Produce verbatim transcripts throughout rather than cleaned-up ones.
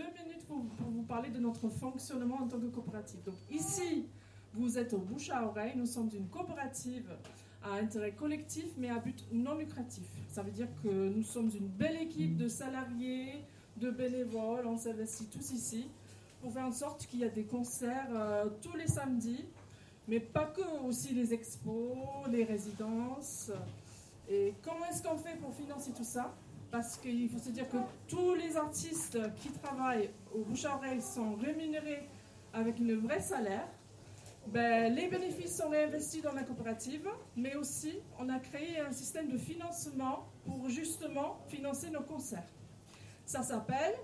deux minutes pour, pour vous parler de notre fonctionnement en tant que coopérative. Donc ici, vous êtes au bouche à oreille. Nous sommes une coopérative à intérêt collectif, mais à but non lucratif. Ça veut dire que nous sommes une belle équipe de salariés, de bénévoles. On s'investit tous ici pour faire en sorte qu'il y a des concerts euh, tous les samedis, mais pas que, aussi les expos, les résidences. Et comment est-ce qu'on fait pour financer tout ça? Parce qu'il faut se dire que tous les artistes qui travaillent au bouche à oreille sont rémunérés avec un vrai salaire. Ben, les bénéfices sont réinvestis dans la coopérative, mais aussi on a créé un système de financement pour justement financer nos concerts. Ça s'appelle...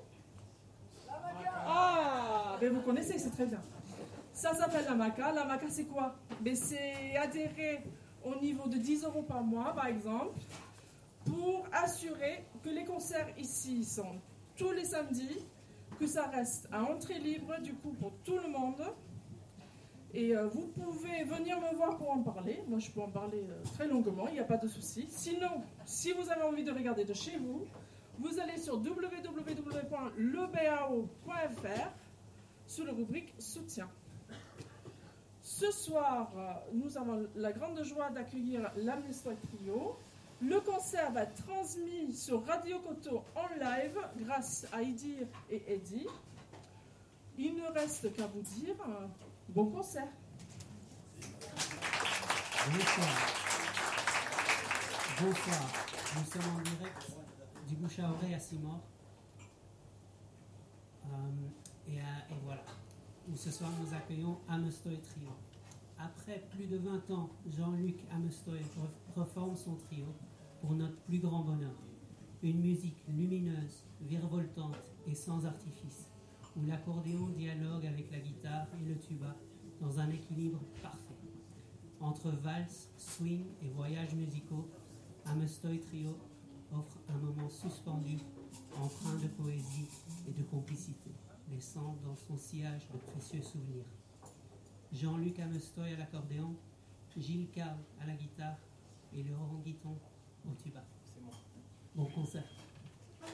Ah, ben vous connaissez, c'est très bien. Ça s'appelle la MACA. La MACA, c'est quoi? Ben, c'est adhérer au niveau de dix euros par mois, par exemple, pour assurer que les concerts ici sont tous les samedis, que ça reste à entrée libre, du coup, pour tout le monde. Et euh, vous pouvez venir me voir pour en parler. Moi, je peux en parler euh, très longuement, il n'y a pas de souci. Sinon, si vous avez envie de regarder de chez vous, vous allez sur w w w point le b a o point f r sous la rubrique soutien. Ce soir, euh, nous avons la grande joie d'accueillir l'Amnesty Trio. Le concert va être transmis sur Radio Koto en live grâce à Idir et Eddy. Il ne reste qu'à vous dire euh, bon concert. Bonsoir. Bonsoir. Nous sommes en direct du bouche à oreille à Simor. Euh, et, euh, et voilà. Où ce soir nous accueillons Amestoy Trio. Après plus de vingt ans, Jean-Luc Amestoy reforme son trio pour notre plus grand bonheur. Une musique lumineuse, virevoltante et sans artifice, où l'accordéon dialogue avec la guitare et le tuba dans un équilibre parfait. Entre valse, swing et voyages musicaux, Amestoy Trio offre un moment suspendu, empreint de poésie et de complicité, laissant dans son sillage de précieux souvenirs. Jean-Luc Amestoy à l'accordéon, Gilles Carle à la guitare et Laurent Guiton au tuba. Bon concert.